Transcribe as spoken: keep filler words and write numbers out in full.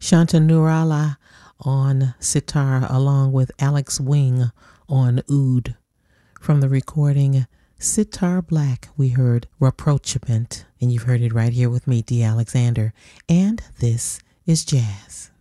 Shanta Nurala on sitar along with Alex Wing on oud. From the recording Sitar Black, we heard Rapprochement, and you've heard it right here with me, D. Alexander, and this is Jazz.